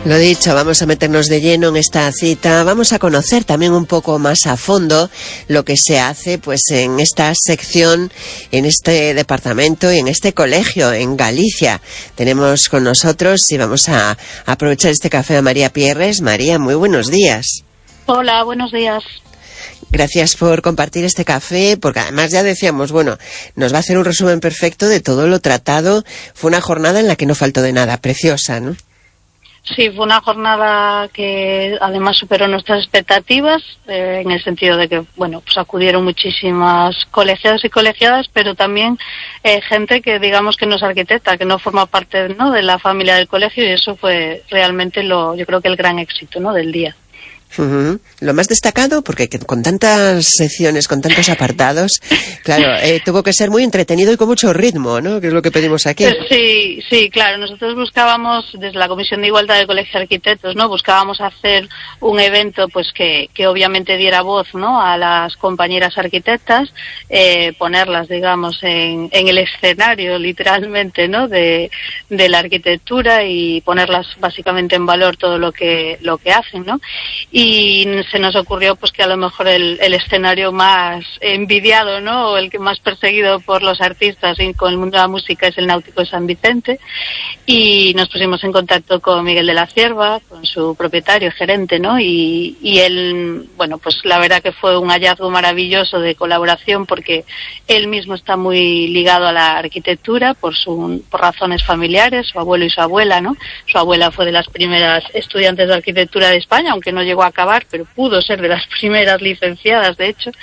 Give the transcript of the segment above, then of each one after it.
Lo dicho, vamos a meternos de lleno en esta cita, vamos a conocer también un poco más a fondo lo que se hace pues en esta sección, en este departamento y en este colegio en Galicia. Tenemos con nosotros y vamos a aprovechar este café a María Pierres. María, muy buenos días. Hola, buenos días. Gracias por compartir este café, porque además ya decíamos, bueno, nos va a hacer un resumen perfecto de todo lo tratado. Fue una jornada en la que no faltó de nada, preciosa, ¿no? Sí, fue una jornada que además superó nuestras expectativas, en el sentido de que, bueno, pues acudieron muchísimas colegiados y colegiadas, pero también gente que digamos que no es arquitecta, que no forma parte, ¿no?, de la familia del colegio, y eso fue realmente yo creo que el gran éxito, ¿no?, del día. Uh-huh. Lo más destacado, porque con tantas secciones, con tantos apartados, claro, tuvo que ser muy entretenido y con mucho ritmo, ¿no?, que es lo que pedimos aquí. Sí, claro, nosotros buscábamos, desde la Comisión de Igualdad del Colegio de Arquitectos, ¿no?, buscábamos hacer un evento pues que obviamente diera voz, ¿no?, a las compañeras arquitectas, ponerlas, digamos, en el escenario, literalmente, ¿no?, de la arquitectura, y ponerlas básicamente en valor todo lo que hacen, ¿no? Y se nos ocurrió pues que a lo mejor el escenario más envidiado, ¿no?, o el que más perseguido por los artistas y con el mundo de la música es el Náutico de San Vicente, y nos pusimos en contacto con Miguel de la Cierva, con su propietario, gerente, ¿no? Y él, bueno, pues la verdad que fue un hallazgo maravilloso de colaboración, porque él mismo está muy ligado a la arquitectura por razones familiares, su abuelo y su abuela, ¿no? Su abuela fue de las primeras estudiantes de arquitectura de España, aunque no llegó a acabar, pero pudo ser de las primeras licenciadas, de hecho,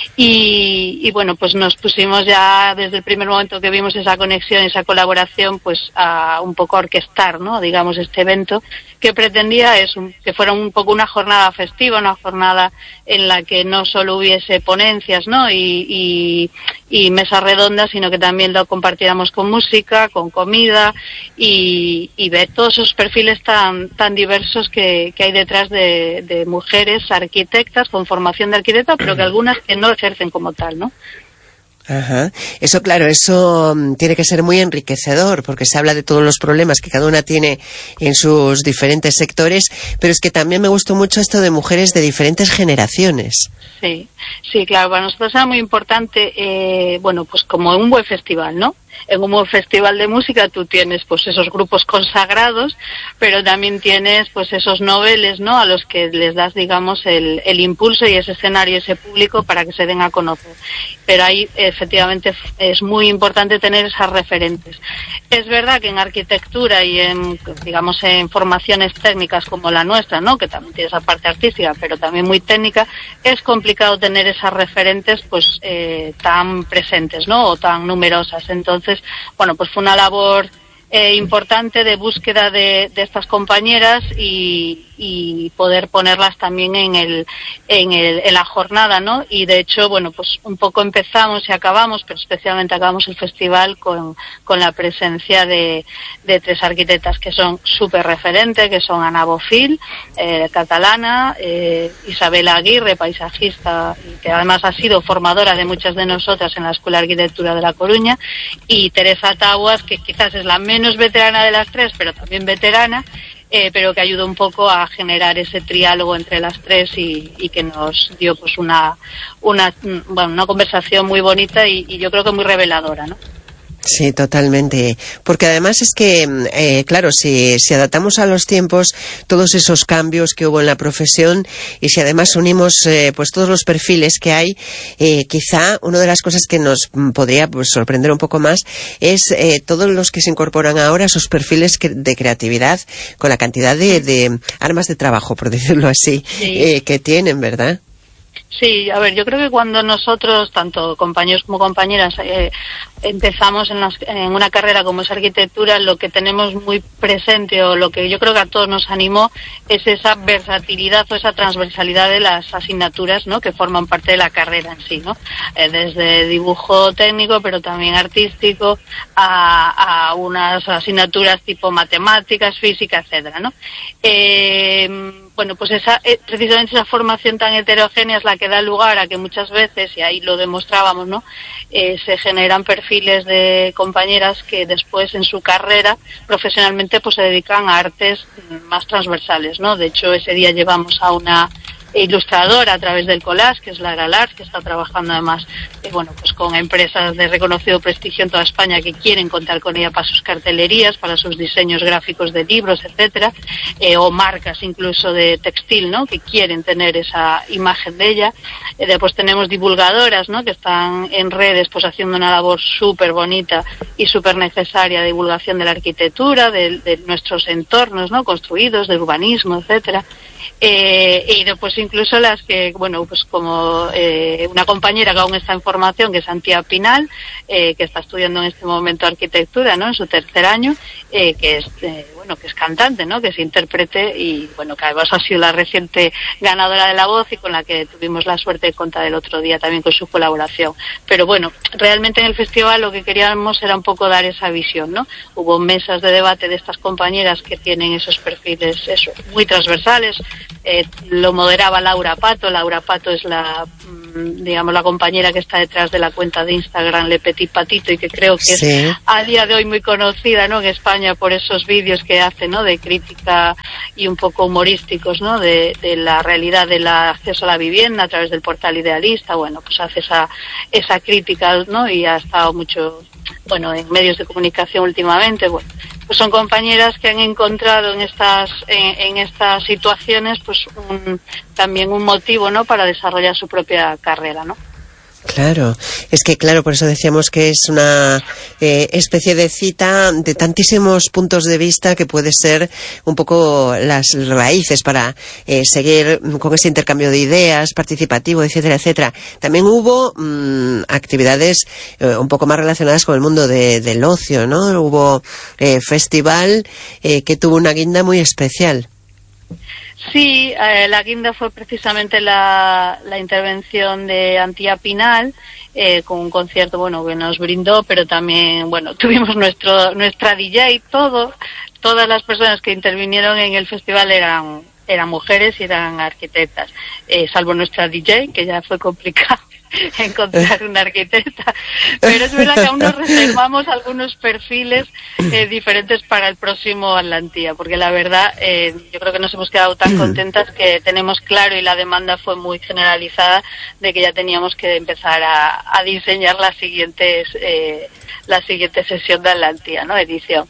y bueno, pues nos pusimos ya desde el primer momento que vimos esa conexión, esa colaboración, pues a un poco orquestar, ¿no?, digamos, este evento que pretendía que fuera un poco una jornada festiva, una jornada en la que no solo hubiese ponencias, ¿no?, y mesas redondas, sino que también lo compartiéramos con música, con comida, y ver todos esos perfiles tan diversos que hay detrás de mujeres arquitectas con formación de arquitecta, pero que algunas que no ejercen como tal, ¿no? Ajá. Eso, claro, eso tiene que ser muy enriquecedor, porque se habla de todos los problemas que cada una tiene en sus diferentes sectores, pero es que también me gustó mucho esto de mujeres de diferentes generaciones. Sí, claro, para nosotros era muy importante, bueno, pues como un buen festival, ¿no? En un buen festival de música tú tienes pues esos grupos consagrados, pero también tienes pues esos noveles, ¿no?, a los que les das, digamos, el impulso y ese escenario, ese público para que se den a conocer. Pero ahí efectivamente es muy importante tener esas referentes. Es verdad que en arquitectura y digamos, en formaciones técnicas como la nuestra, ¿no?, que también tiene esa parte artística, pero también muy técnica, es complicado tener esas referentes pues tan presentes, ¿no?, o tan numerosas. Entonces, bueno, pues fue una labor importante de búsqueda de estas compañeras y poder ponerlas también en la jornada, ¿no? Y de hecho, bueno, pues un poco empezamos y acabamos, pero especialmente acabamos el festival con la presencia de tres arquitectas que son súper referentes, que son Ana Bofil, catalana, Isabela Aguirre, paisajista, y que además ha sido formadora de muchas de nosotras en la Escuela de Arquitectura de La Coruña, y Teresa Taguas, que quizás es la menos veterana de las tres, pero también veterana, pero que ayudó un poco a generar ese triálogo entre las tres y que nos dio pues una conversación muy bonita y yo creo que muy reveladora, ¿no? Sí, totalmente. Porque además es que, claro, si adaptamos a los tiempos todos esos cambios que hubo en la profesión, y si además unimos pues todos los perfiles que hay, quizá una de las cosas que nos podría pues sorprender un poco más es todos los que se incorporan ahora, esos perfiles de creatividad, con la cantidad de armas de trabajo, por decirlo así, sí, que tienen, ¿verdad? Sí, a ver, yo creo que cuando nosotros, tanto compañeros como compañeras, empezamos en una carrera como es arquitectura, lo que tenemos muy presente, o lo que yo creo que a todos nos animó, es esa versatilidad o esa transversalidad de las asignaturas, ¿no?, que forman parte de la carrera en sí, ¿no? Desde dibujo técnico, pero también artístico, a unas asignaturas tipo matemáticas, física, etcétera, ¿no? bueno, pues precisamente esa formación tan heterogénea es la que da lugar a que muchas veces, y ahí lo demostrábamos, ¿no? Se generan perfiles de compañeras que después en su carrera profesionalmente pues se dedican a artes más transversales, ¿no? De hecho, ese día llevamos a una ilustradora a través del collage, que es Lara Lars, que está trabajando además bueno, pues con empresas de reconocido prestigio en toda España que quieren contar con ella para sus cartelerías, para sus diseños gráficos de libros, etcétera, o marcas incluso de textil, ¿no? Que quieren tener esa imagen de ella. Después tenemos divulgadoras, ¿no? Que están en redes pues haciendo una labor súper bonita y súper necesaria de divulgación de la arquitectura, de nuestros entornos, ¿no? Construidos, del urbanismo, etcétera. Y después incluso las que, bueno, pues como una compañera que aún está en formación, que es Antía Pinal, que está estudiando en este momento arquitectura, ¿no? En su tercer año, que es, bueno, que es cantante, ¿no? Que es intérprete y, bueno, que además ha sido la reciente ganadora de La Voz y con la que tuvimos la suerte de contar el otro día también con su colaboración. Pero bueno, realmente en el festival lo que queríamos era un poco dar esa visión, ¿no? Hubo mesas de debate de estas compañeras que tienen esos perfiles, eso, muy transversales. Lo moderaba Laura Pato. Laura Pato es la, digamos, la compañera que está detrás de la cuenta de Instagram Le Petit Patito y que creo que sí. Es a día de hoy muy conocida, ¿no? En España por esos vídeos que hace, ¿no? De crítica y un poco humorísticos, ¿no? De la realidad del acceso a la vivienda a través del portal Idealista. Bueno, pues hace esa crítica, ¿no? Y ha estado mucho, bueno, en medios de comunicación últimamente. Bueno, pues son compañeras que han encontrado en estas situaciones pues también un motivo, ¿no? Para desarrollar su propia carrera, ¿no? Claro, es que claro, por eso decíamos que es una especie de cita de tantísimos puntos de vista que puede ser un poco las raíces para seguir con ese intercambio de ideas participativo, etcétera, etcétera. También hubo actividades un poco más relacionadas con el mundo del ocio, ¿no? Hubo festival que tuvo una guinda muy especial. Sí, la guinda fue precisamente la intervención de Antía Pinal, con un concierto, bueno, que nos brindó, pero también, bueno, tuvimos nuestra DJ, todas las personas que intervinieron en el festival eran mujeres y eran arquitectas, salvo nuestra DJ, que ya fue complicado encontrar una arquitecta, pero es verdad que aún nos reservamos algunos perfiles diferentes para el próximo Atlantía, porque la verdad yo creo que nos hemos quedado tan contentas que tenemos claro, y la demanda fue muy generalizada, de que ya teníamos que empezar a diseñar la siguiente sesión de Atlantía, ¿no? Edición.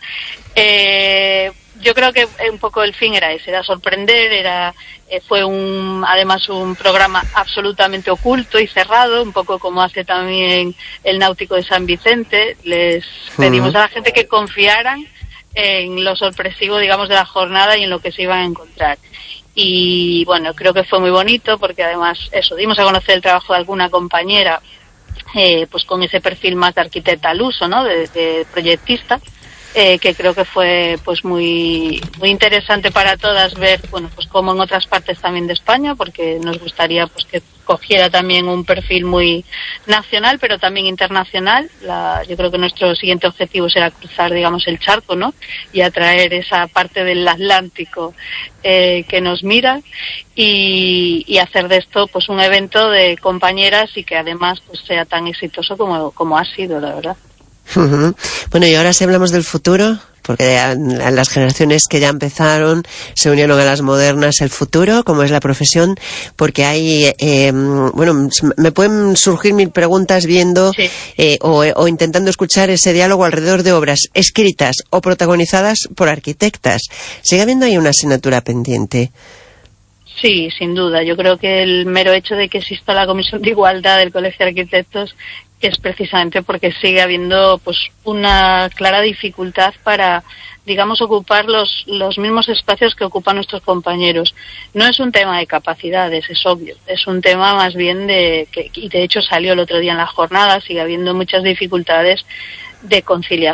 Yo creo que un poco el fin era ese, era sorprender, fue además un programa absolutamente oculto y cerrado, un poco como hace también el Náutico de San Vicente. Les pedimos a la gente que confiaran en lo sorpresivo, digamos, de la jornada y en lo que se iban a encontrar. Y bueno, creo que fue muy bonito porque además dimos a conocer el trabajo de alguna compañera, pues con ese perfil más de arquitecta al uso, ¿no? De proyectista. Que creo que fue pues muy interesante para todas ver, bueno, pues como en otras partes también de España, porque nos gustaría pues que cogiera también un perfil muy nacional, pero también internacional. Yo creo que nuestro siguiente objetivo será cruzar, digamos, el charco, ¿no? Y atraer esa parte del Atlántico que nos mira y hacer de esto pues un evento de compañeras y que además pues sea tan exitoso como ha sido, la verdad. Bueno, y ahora si hablamos del futuro, porque a las generaciones que ya empezaron se unieron a las modernas, el futuro, como es la profesión, porque hay, bueno, me pueden surgir mil preguntas viendo o intentando escuchar ese diálogo alrededor de obras escritas o protagonizadas por arquitectas. ¿Sigue habiendo ahí una asignatura pendiente? Sí, sin duda. Yo creo que el mero hecho de que exista la Comisión de Igualdad del Colegio de Arquitectos es precisamente porque sigue habiendo pues una clara dificultad para, digamos, ocupar los mismos espacios que ocupan nuestros compañeros. No es un tema de capacidades, es obvio, es un tema más bien y de hecho salió el otro día en la jornada, sigue habiendo muchas dificultades de conciliación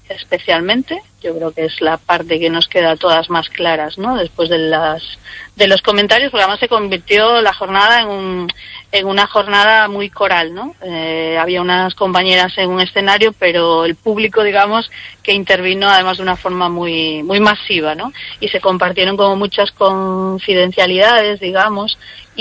especialmente. Yo creo que es la parte que nos queda a todas más claras, ¿no? Después de los comentarios, porque además se convirtió la jornada en una jornada muy coral, ¿no? Había unas compañeras en un escenario, pero el público, digamos, que intervino además de una forma muy muy masiva, ¿no? Y se compartieron como muchas confidencialidades, digamos,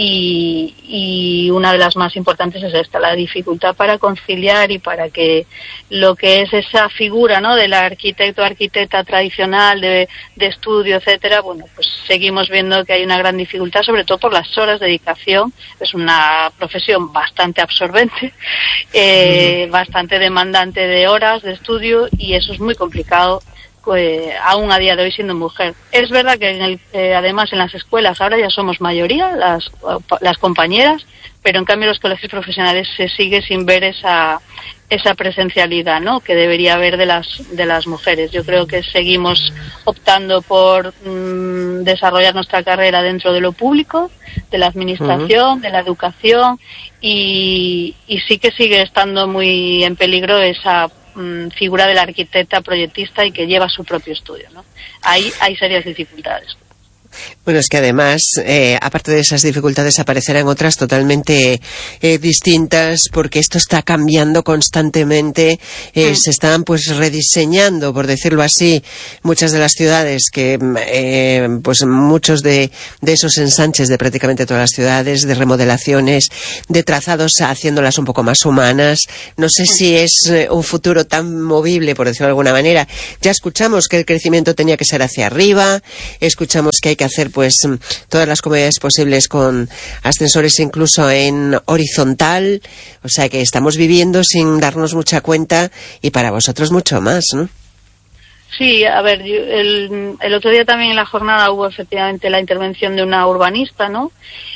y una de las más importantes es esta, la dificultad para conciliar y para que lo que es esa figura, ¿no?, del arquitecto o arquitecta tradicional de estudio, etcétera, bueno, pues seguimos viendo que hay una gran dificultad, sobre todo por las horas de dedicación. Es una profesión bastante absorbente, bastante demandante de horas de estudio, y eso es muy complicado, aún a día de hoy siendo mujer. Es verdad que además en las escuelas ahora ya somos mayoría las compañeras, pero en cambio en los colegios profesionales se sigue sin ver esa presencialidad, ¿no?, que debería haber de las mujeres. Yo creo que seguimos optando por desarrollar nuestra carrera dentro de lo público, de la administración, de la educación, y sí que sigue estando muy en peligro esa figura de la arquitecta proyectista y que lleva su propio estudio, ¿no? Ahí hay serias dificultades. Bueno, es que además, aparte de esas dificultades, aparecerán otras totalmente distintas, porque esto está cambiando constantemente. Se están pues rediseñando, por decirlo así, muchas de las ciudades, que pues muchos de esos ensanches de prácticamente todas las ciudades, de remodelaciones, de trazados, haciéndolas un poco más humanas. No sé si es un futuro tan movible, por decirlo de alguna manera. Ya escuchamos que el crecimiento tenía que ser hacia arriba, escuchamos que hay que hacer pues todas las comodidades posibles con ascensores incluso en horizontal, o sea que estamos viviendo sin darnos mucha cuenta, y para vosotros mucho más, ¿no? Sí, a ver, el otro día también en la jornada hubo efectivamente la intervención de una urbanista, ¿no?,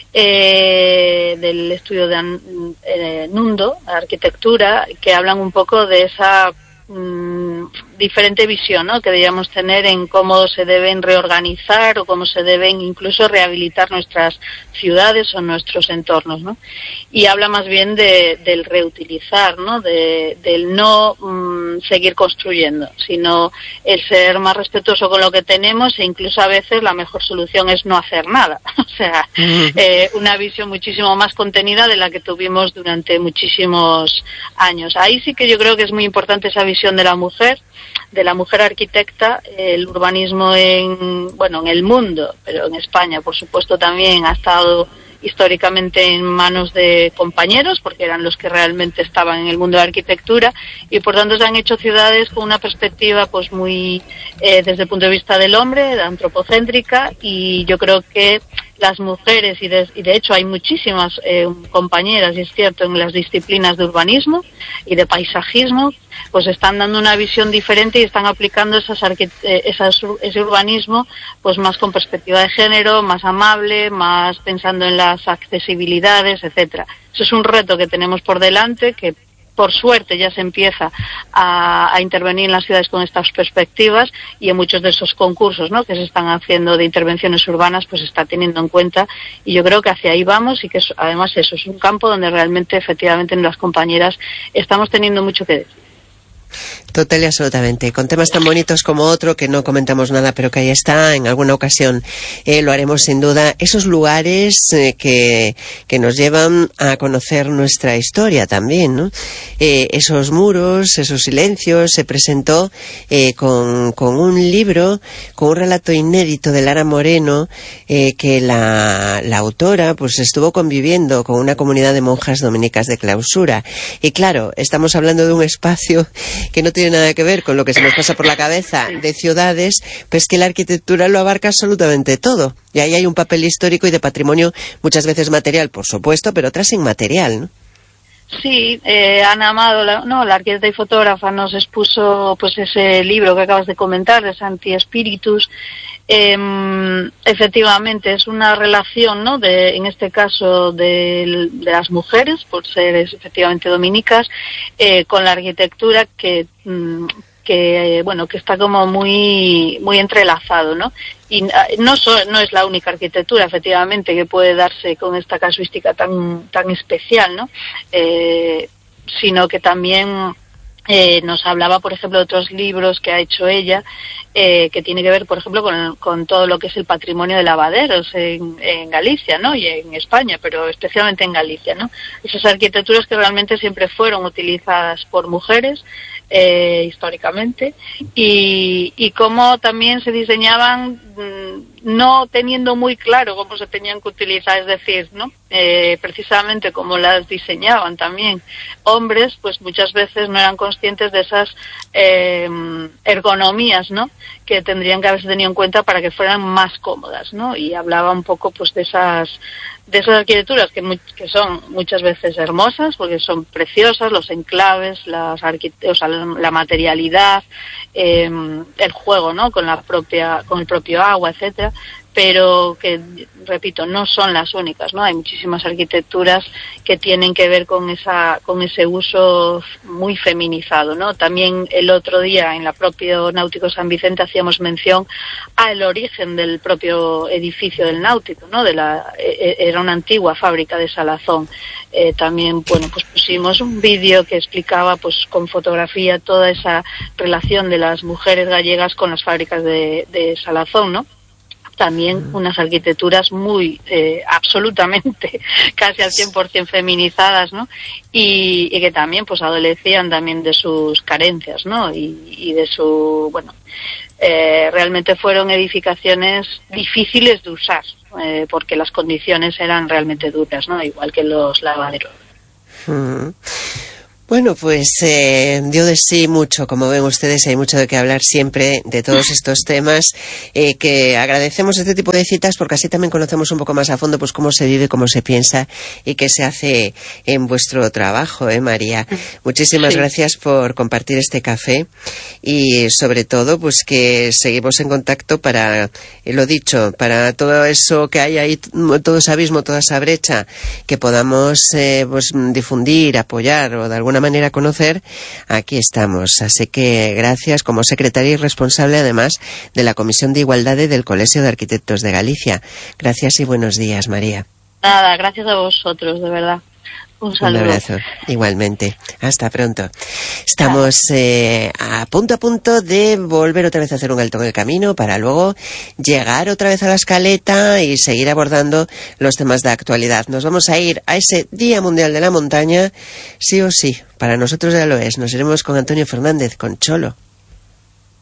del estudio de Nundo, arquitectura, que hablan un poco de esa diferente visión, ¿no?, que deberíamos tener en cómo se deben reorganizar o cómo se deben incluso rehabilitar nuestras ciudades o nuestros entornos, ¿no? Y habla más bien del reutilizar, ¿no?, del no seguir construyendo, sino el ser más respetuoso con lo que tenemos, e incluso a veces la mejor solución es no hacer nada. O sea, una visión muchísimo más contenida de la que tuvimos durante muchísimos años. Ahí sí que yo creo que es muy importante esa visión de la mujer arquitecta. El urbanismo en el mundo, pero en España, por supuesto, también ha estado históricamente en manos de compañeros, porque eran los que realmente estaban en el mundo de la arquitectura, y por tanto se han hecho ciudades con una perspectiva pues muy desde el punto de vista del hombre, antropocéntrica, y yo creo que las mujeres, y de hecho hay muchísimas compañeras, y es cierto, en las disciplinas de urbanismo y de paisajismo, pues están dando una visión diferente y están aplicando ese urbanismo pues más con perspectiva de género, más amable, más pensando en las accesibilidades, etcétera. Eso es un reto que tenemos por delante, que por suerte ya se empieza a intervenir en las ciudades con estas perspectivas, y en muchos de esos concursos, ¿no?, que se están haciendo de intervenciones urbanas, pues se está teniendo en cuenta, y yo creo que hacia ahí vamos, y que además eso es un campo donde realmente efectivamente las compañeras estamos teniendo mucho que decir. Total y absolutamente, con temas tan bonitos como otro que no comentamos nada, pero que ahí está. En alguna ocasión lo haremos sin duda. Esos lugares que nos llevan a conocer nuestra historia también, ¿no? Esos muros, esos silencios. Se presentó con un libro, con un relato inédito de Lara Moreno, que la autora pues estuvo conviviendo con una comunidad de monjas dominicas de clausura. Y claro, estamos hablando de un espacio que no tiene nada que ver con lo que se nos pasa por la cabeza de ciudades, pues que la arquitectura lo abarca absolutamente todo. Y ahí hay un papel histórico y de patrimonio, muchas veces material, por supuesto, pero otras inmaterial, ¿no? Sí, Ana Amado, la arquitecta y fotógrafa, nos expuso pues ese libro que acabas de comentar, de Santi Espíritus. Efectivamente es una relación, ¿no?, en este caso de las mujeres, por ser efectivamente dominicas, con la arquitectura que está como muy muy entrelazado, ¿no? Y no es la única arquitectura efectivamente que puede darse con esta casuística tan especial, ¿no? Sino que también nos hablaba, por ejemplo, de otros libros que ha hecho ella, que tiene que ver, por ejemplo, con todo lo que es el patrimonio de lavaderos en Galicia, ¿no? Y en España, pero especialmente en Galicia, ¿no? Esas arquitecturas que realmente siempre fueron utilizadas por mujeres, históricamente, y cómo también se diseñaban no teniendo muy claro cómo se tenían que utilizar, es decir, ¿no? Precisamente como las diseñaban también hombres, pues muchas veces no eran conscientes de esas ergonomías, ¿no? Que tendrían que haberse tenido en cuenta para que fueran más cómodas, ¿no? Y hablaba un poco, pues, de esas arquitecturas que son muchas veces hermosas, porque son preciosas, los enclaves, la materialidad, el juego, ¿no? Con el propio agua, etcétera, pero que, repito, no son las únicas, ¿no? Hay muchísimas arquitecturas que tienen que ver con ese uso muy feminizado, ¿no? También el otro día en la propio Náutico San Vicente hacíamos mención al origen del propio edificio del Náutico, ¿no? Era una antigua fábrica de salazón. También, bueno, pues pusimos un vídeo que explicaba, pues, con fotografía toda esa relación de las mujeres gallegas con las fábricas de salazón, ¿no? También unas arquitecturas muy, absolutamente, casi al 100% feminizadas, ¿no? Y que también, pues, adolecían también de sus carencias, ¿no? Y de su, bueno, realmente fueron edificaciones difíciles de usar, porque las condiciones eran realmente duras, ¿no? Igual que los lavaderos. Bueno, pues dio de sí mucho, como ven ustedes, hay mucho de qué hablar siempre de todos estos temas, que agradecemos este tipo de citas porque así también conocemos un poco más a fondo pues cómo se vive, cómo se piensa y qué se hace en vuestro trabajo, María. Muchísimas gracias por compartir este café y sobre todo pues que seguimos en contacto para, lo dicho, para todo eso que hay ahí, todo ese abismo, toda esa brecha, que podamos pues difundir, apoyar o de alguna manera conocer, aquí estamos. Así que gracias como secretaria y responsable además de la Comisión de Igualdad del Colegio de Arquitectos de Galicia. Gracias y buenos días, María. Nada, gracias a vosotros, de verdad. Un saludo. Un abrazo, igualmente. Hasta pronto. Estamos a punto de volver otra vez a hacer un alto en el camino para luego llegar otra vez a la escaleta y seguir abordando los temas de actualidad. Nos vamos a ir a ese Día Mundial de la Montaña, sí o sí. Para nosotros ya lo es. Nos iremos con Antonio Fernández, con Cholo.